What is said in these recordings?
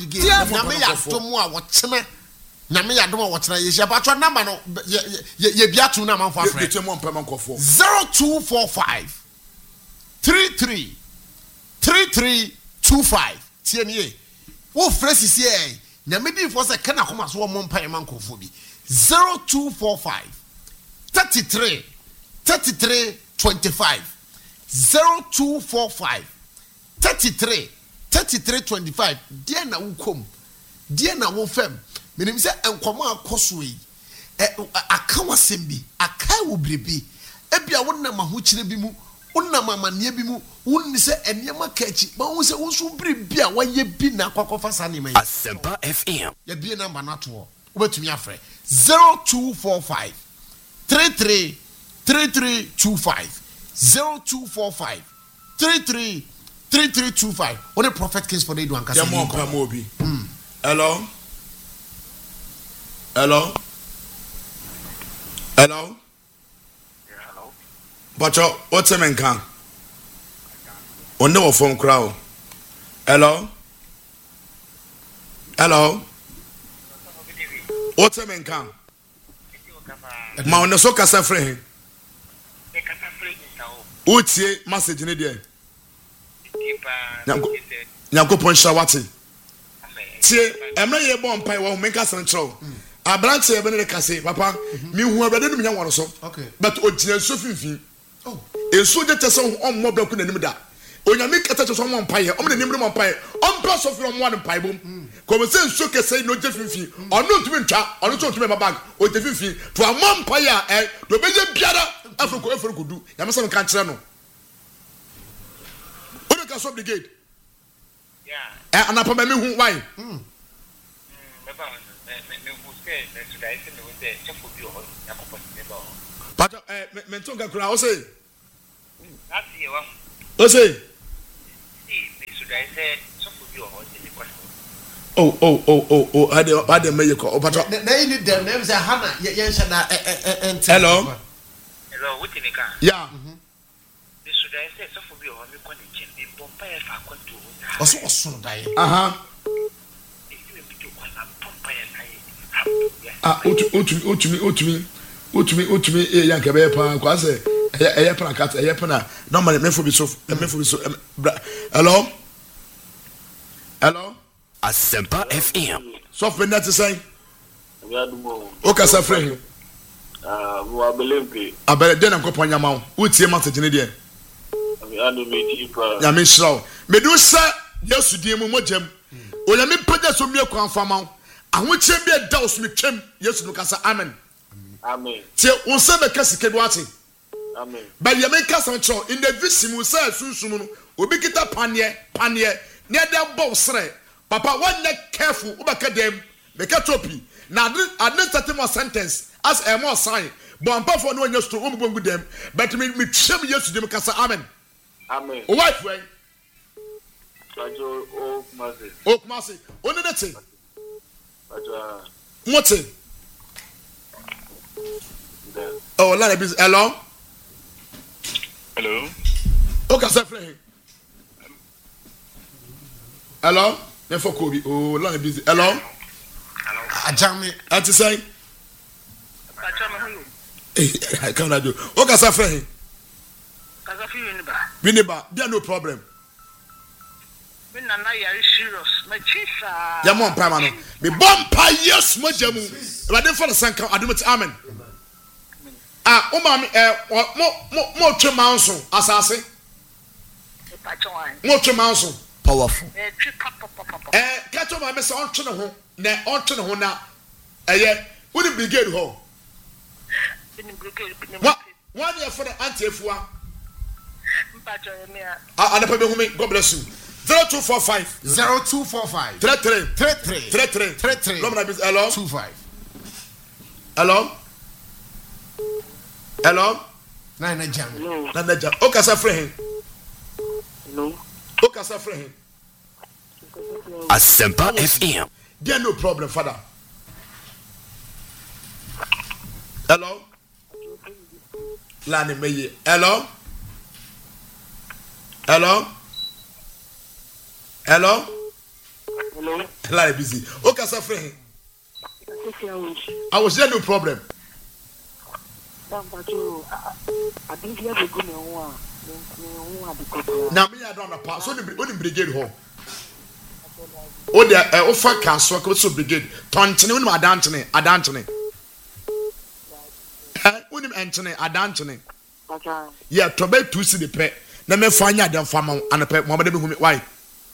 Nyame ya domo a wochena Nyame ya domo wochena ye batwa number no ye biatu na manfo afre 0245 3325 tie wo fresh isi Nyame di for se kana koma so mo mpa mankofo bi 0245 33 25 0245 33 25 dia na wukom dia na wo fam menim se enkomo akoso yi aka wasem bi aka wo brebi ebia wonna mahokyire bi mu wonna mamane bi mu wonni se enema kachi ma wo se wo so brebi a waye bi na kwakofa sane mai Asempa FM ya bi number na to obetumi afre 0245 33 25 0245 33 3325 on a prophet case for the do ankasa hello Yeah, hello. But what's the man can? On the phone crowd. Hello. What's the man can? Ma on the so kasa free. What's the message in there? Nyanko ponsha wati. Tie emre ye bon pai wo menka central. Abrante ebe ne kase papa mi hu abede no nya woro so. Okay. But ogina so finfin. Oh. Enso je tese on mo bra ku nanim da. Onyame kata tese on mo pai e, on ne nim mo pai. On pa so fi on mo an pai bom. Ko se enso kese no je finfin. Ono ntumi ntwa, ono so ntumi bag. O je finfin. To amon pai a do beje biara afro ko du. Ya me se kan kire no. Ono ka so brigade. Yeah. Anapa me hu why? But mentonga kura o say. O say. Oh, I dey make call. But they need them names are Hannah yensa na hello. Hello, what in the car? Yeah. This should I say so for you on the connection in Bombay if I come to. also die. Utumi yanka be pa kwa se eye pa kat eye pa na normally mefo bi so hello Asempa FM so for net say o ka sa frɛ Mo abelempe abere den nko ponya ma wo tie message ne de ando me ti pa ya me shraw me do sa Yesu die mu mojam onyame pagya so mie kwan fama ahokyɛ bi da osumi twam Yesu no kasa amen. Amen. Tie unse be kasike do ate. Amen. Ba ye men kasa ncho in the visimu sa sunsumu no obi kita panie ne da bow sre papa one careful ubaka dem make topi na adne statement sentence as a more sign bon pa for no nya sto um bongu dem but me twem Yesu dem kasa amen. Amen. O wife way Bajo o kumase oni dete bajo mote oh la biz hello o ka sa frɛ hello ne foko bi oh la biz hello Ajame ati say bajo me hoyo I can't do o ka sa frɛ kaza fi Winiba there no problem me na yari serious ma chisa ya mo mpa ma no me bompa yes mo jamu rade for the sanka adumati amen o ma mo twema nso asase mo twema nso powerful kato ma me se on twene ho na eye woni brigade ho one year for the anti-efua anapa be humi God bless you 0245 33 Lomna biz hello 25 hello na jam o ka sa frɛ hen no o ka sa frɛ hen Asempa FM there no problem father hello lani meye hello Hello. Line busy. Okay, sir, friend. I was there, no problem. I think you have a good one. Now, me, I don't know. So, the brigade home. Oh, the offer castle, so brigade. Tontine, when Adantone, Adantone. When him Antony, Adantone. Yeah, to be to see the pet. Let me find out them farm and a pet, Mamma, why?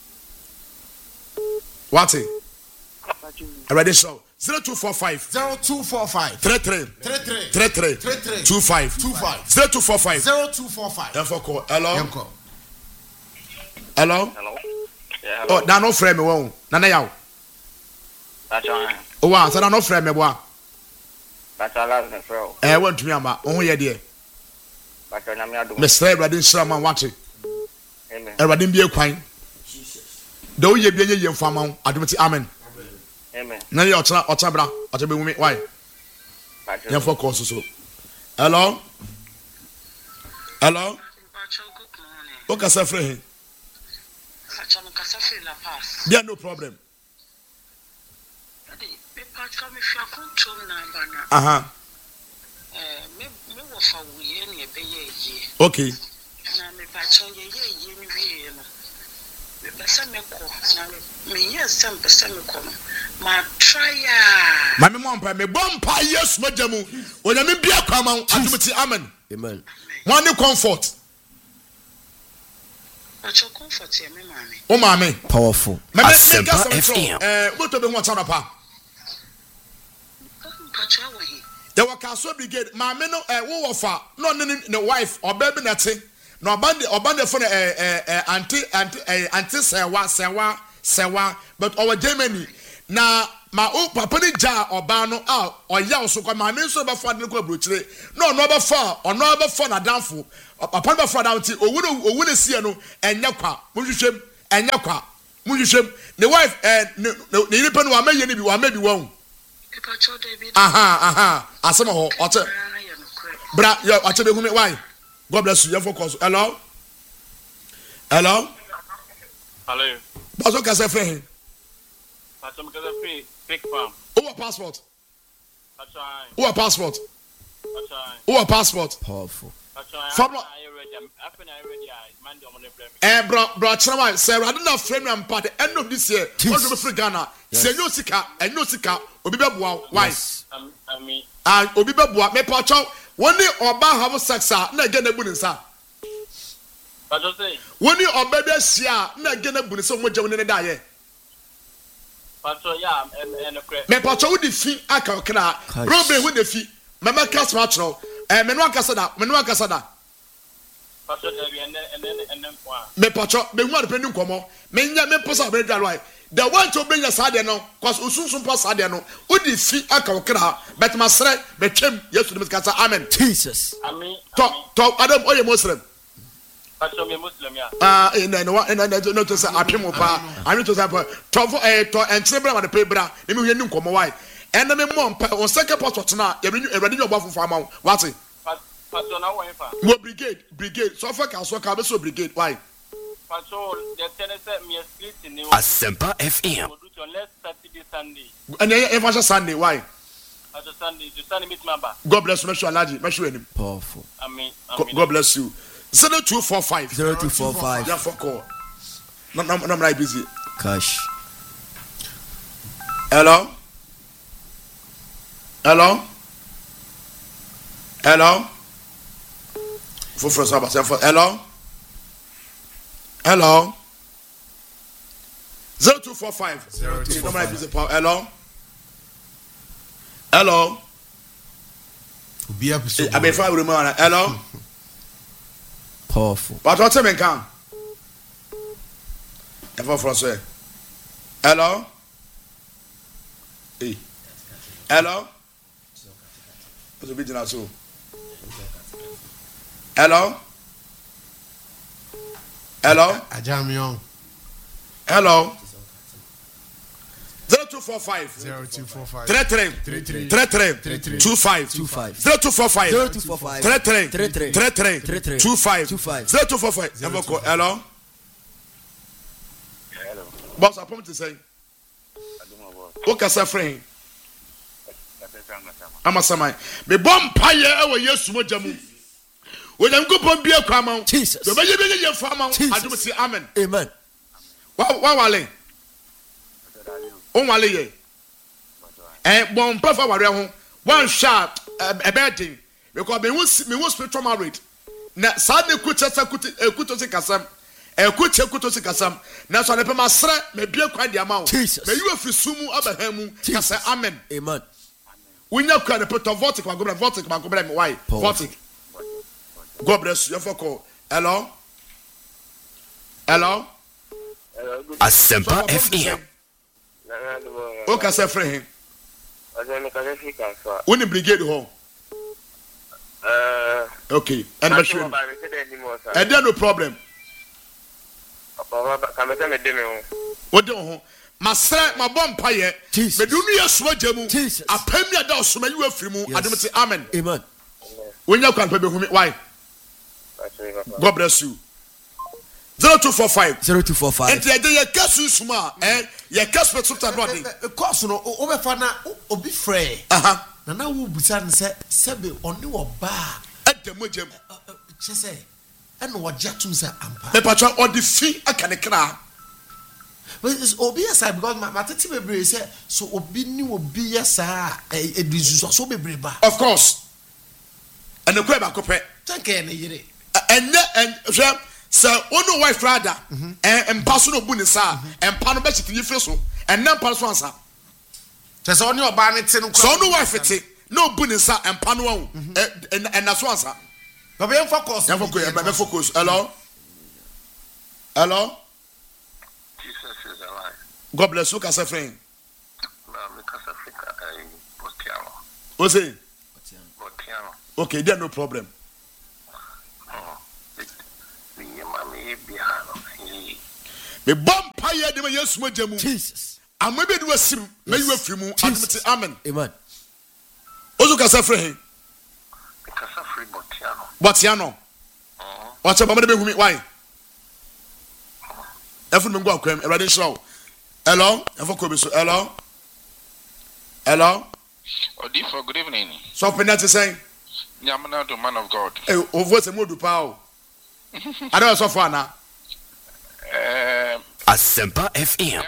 What's it? Already so. 0245 0245 33 33 33 33 25 25 0245 0245. Therefore call. Hello. Yanko. Hello. Hello. Yeah. Oh, now no frame me won. Nana yaw. That's all right. Oh, wow. So now no frame me boy. That's all right, bro. Want me ama. Oh, yeah, dear. That's all I'm doing. Me slave radin shama watch it. Amen. Radin be a quine. Do ye be ye fama. Adumti amen. Amen. Na ye otabra. Otabe wumi. Why? Therefore call so. Hello. Hello. Okay, sir, friend. Yeah, no problem. Okay. Mami mompa me bompa yes majamu. Onya me bia kwama atumti amen. Amen. One comfort. Comfort here, me mommy. Oh mami. Powerful. Asempa FM. What to be one channel pa. There were Castle Brigade. Mami no wo wafa no ne wife or baby nati. No obande for anti sewa but our Germany na ma o papa ni ja oba no o ya so kwa ma me so be fa de ko abrochire no be fa na danfo papa be fa down ti owu ne sie no enya kwa munhwehwem enya kwa munhwehwem ne wife ne ni pe no wa maye ne bi wa ma bi won asema ho ote bra yo ote be hu me why God bless you focus. Hello. Bazo kase friend. Patom kase free big farm. Who passport? Atrai. Who passport? Atrai. Who passport? Powerful. Atrai. Fablo. Bro, Chama, Sarah, I don't know frame and part the end of this year. What to be free Ghana? Say no sika, and no sika, Obiba Boa, why? And Obiba Boa, me pacho, one day or ba have sex, na get a bunisa. But just say, one day or baby, sia, na get a bunisa, what you want die. Pacho, yeah, and a crap. Me pacho with the fee, I can Robin with the fee, Mamma Cass Matro, and Menua Casada. Me pacho me wan depending komo me nya me posa be dwa right the one to bring us ade no cause usunsun pass ade no odi fi aka okra but masre be twem yesu de kasa amen Jesus. Amen to adam oye muslim Pacho me Muslim ya no to say apemo pa ani to say to entrebra ma de pebra me hu nim komo why and me mom pa on second passport na e ready no bafo fa ma what Pacho na wan fa mo brigade so fa ka so ka be so brigade why Pacho the tennis me street ni Asempa FM. Let's Saturday Sunday and even Sunday why Pacho Sunday to Sunday meet member God bless you, Alaji. Make sure him. Powerful. Amen. God bless you. 0245 0245. Yeah, for call. No, I'm right busy. Cash. Hello. For first, hello. 0245 I'm right busy. Hello. I mean, hello. Powerful. But what's the can? Hello. Hey. Hello. What's the big now? So. Hello. Ajamion. Hello. 0245 33 25 0245 33 25 0245 hello. Boss, I promise to say Okasa friend. Amasamai. Me bomb pie ewo Yesu moja mu. Onyankopon bia kwa ma. Jesus. Do be ye fa ma. Adum say amen. Amen. Wa wale. On wale ye. Bomb pa fa ware ho. One shot a betting because me was spiritual married. Na sa ne kucha kuto se kasam. Kuto se kasam. Na so ne pe masra me bia kwa dia ma. Jesus. Me you afisumu abahamu kasa amen. Amen. Unya kwa ne put vortic ma go me why? Vortic. God bless you for call. Hello? Asempa FM. Okay, say friend. When the brigade home. Okay, and machine. And there no problem. What do you? Masra my bomb pie. Jesus. Me do me aswa jamu. Jesus. Apemia da osuma you afrimu. Adum say amen. Amen. When you can pebe humi why? God bless you. 0245. And the casu suma ye casu to body. Course no obefa na obi frɛ. Na na wo busa ne sebe oni wo ba. At the mojam. Che say and wo jatum say ampa. Me patcha or the fee akanekra. But it's obi aside because my tati bebre say so obi ni obi yesa edisu so bebre ba. Of course. And the kweba kopɛ. Tanke ne yire. And so ono wife rather and pass no bu ni sa and pano be chiti yife so and nan pass one sa. Just on your banner, so no wife it no bu ni sa and pano and that's one sa. But we focus. Focus. Hello. Jesus is alive. God bless you, Kasa friend. What's it? Okay, there no problem. Me bomb pie de me Yesu moja mu. Jesus. Amabe do asim, me you afimu, adumti amen. Amen. Ozu Kasa friend. Kasa free Botiano. Watch about me humi why? Efu me go akwem, e ready show. Hello? Efu ko bi so. Hello? Odi for good evening. So penalty saying, Nyamana the man of God. eh ovo se modu pa o. I don't so far now. Asempa FM.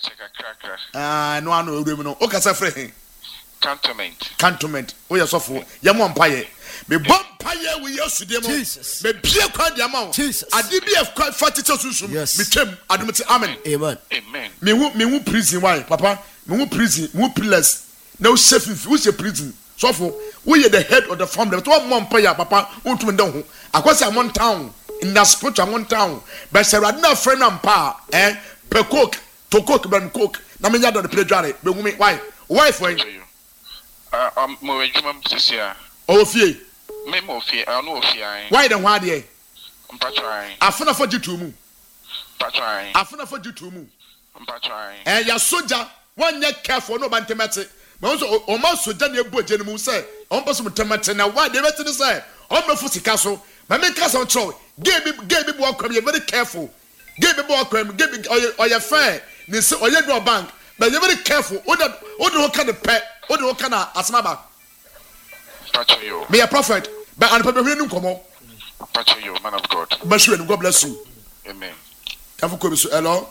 No ano ewure mu no. O kasa frɛ Cantonment. O yɛ sɔfo. Yɛ mo mpaye. Me bom paye we Yesu de mo. Jesus. Me bie kwa de ama. Jesus. Ade bi e kwa fatite susum. Yes. Me twem adumti amen. Amen. Me hu prison why papa? Me hu prison, me hu pillars. Now chef who say prison. Sɔfo, we are the head of the family. But one more paye papa, won't me don ho. Akwasi amon town. In that spot amon town. But say radna friend am pa per cook to cook ben cook. Na me nya do the play dware. Be hu me why? Wife why? Mo ejuma sisia. O fie. Me mo fie, no fie ai. Why the hwa de? Mpatrai. Afuna for jitu mu. Mpatrai. Afuna for jitu mu. Mpatrai. Ya soja, one ye careful no bantemate. Me also o ma soja na ebu agye mu say, on pass mu temate na why they better say, on me fu sika so. Ma me kasa cho. Give me bo akwam, you very careful. Give me bo akwam, give me or your fair. Ni say or your bank. But you very careful. O do kind of pet, o do kind of asmaba. Pacho Me a prophet, but an people who come. Pacho you, man of God. Bashu, God bless you. Amen. Hello.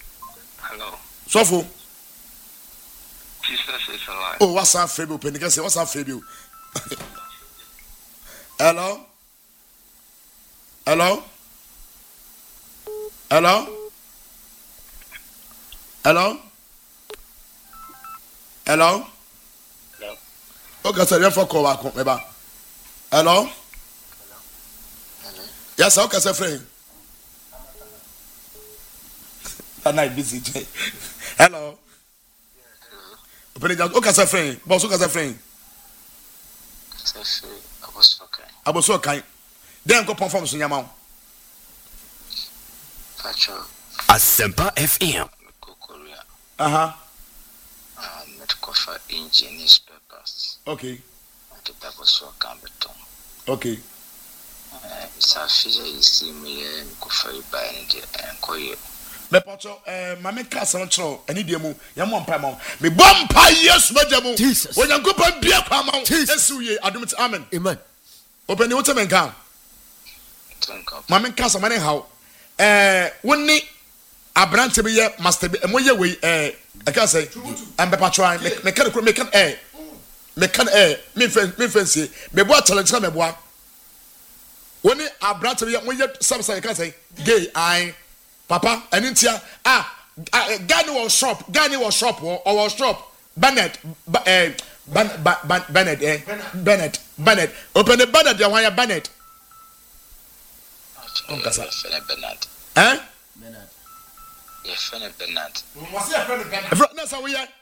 Sofo. Jesus is alive. Oh, what's up, Fabio? Penny, say what's up, Fabio? Hello. Okay, so you for call back, meba. Hello. Yes, okay, sir, friend. That night busy. Hello. Okay, sir, friend. Boss, okay, sir, friend. I was okay. Then go perform so nyama. Asempa FM. Medical for engineers papers. Okay. The Bible so can be done. Okay. It's a figure you see me and go for you by and call you. Mepacho mame kasa no chro ani die mu ye mo mpa ma me bom pa Yesu maja mu Jesus. onyankopon bia kwa ma Jesus. esu ye adom ti amen Amen. obeni wo temen kan mame kasa mane hawo woni abrante be ye master be mo ye we aka say mepacho me kan me kan me fancy me bo challenge me bo woni abrante be ye mo ye samsa aka say gay I papa enintia Gani was shop or shop Bennett Bennett open the Bennett ya wan ya Bennett Bernard. Bernard Yeah, friend Bernard. Was your friend Bernard? That's how we are.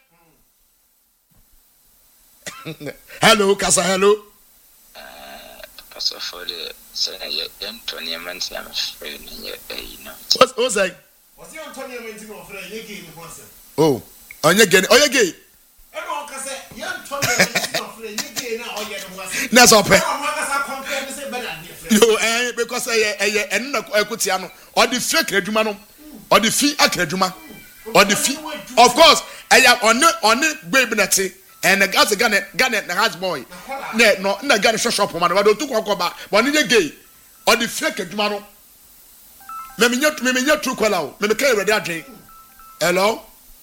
Hello Kasa hello Pastor for the young 20 months I'm afraid you know. what's that Was your Antonio Mentino of Ray Gay in Boston? oh onye gay Everyone can say, young Antonio Mentino of Ray Gay now or yet was. that's open Yo, yo because en na ekutia no or the fake adwuma no or the fee akadwuma or the fee of course on baby nati and the gas Ghana na house boy na Ghana shop man but to kokoba but ni gay or the fake adwuma no me nya true call out me kai ready adwen hello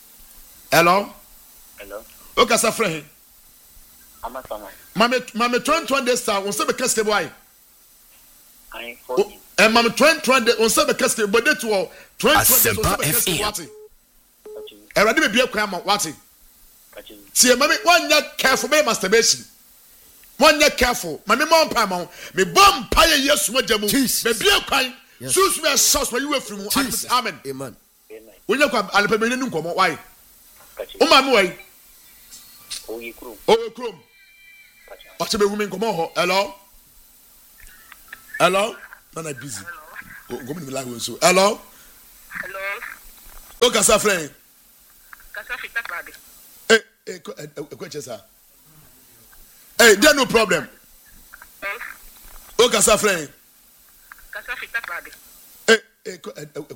okay sa friend Amasama. mame 20 days star on se be cast boy I for you. and mame 20 on se be cast but that to 20 Asempa FM. Erade be bia kwa ma wati. Catching. See mame one ya careful be masturbation. One ya careful. Mame mo mpa ma me bom pa ye Yesu maja mu. Jesus. Be bia kwan. Yes. Sus me sauce ma you afri mu. Jesus. Amen. Amen. Amen. Wonya kwa alepa be nu nkomo why? Catching. O ma me why? Oh, you crew. O krom. Catching. O te be wu me nkomo ho. Hello? Man I busy. Go me live so. Hello? Hello. O ka sa friend. Kasa fita baby. Kwechesa. Hey, there no problem. O ka sa friend. Kasa fita baby.